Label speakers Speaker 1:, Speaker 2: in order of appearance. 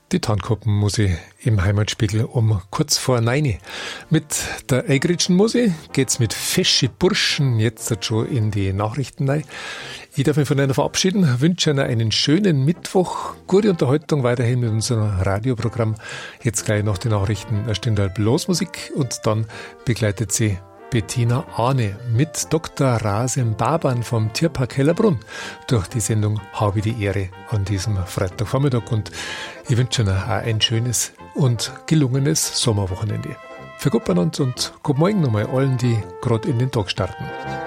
Speaker 1: Die Tannkoppen-Musi im Heimatspiegel um kurz vor 9. Mit der Eigritschen Musi geht's mit fesche Burschen jetzt schon in die Nachrichten rein. Ich darf mich von Ihnen verabschieden, wünsche Ihnen einen schönen Mittwoch, gute Unterhaltung weiterhin mit unserem Radioprogramm. Jetzt gleich nach den Nachrichten eine Stunde Blasmusik und dann begleitet sie Bettina Ahne mit Dr. Rasim Baban vom Tierpark Hellerbrunn durch die Sendung Habe die Ehre an diesem Freitagvormittag, und ich wünsche Ihnen auch ein schönes und gelungenes Sommerwochenende. Für gut beieinander und guten Morgen nochmal allen, die gerade in den Tag starten.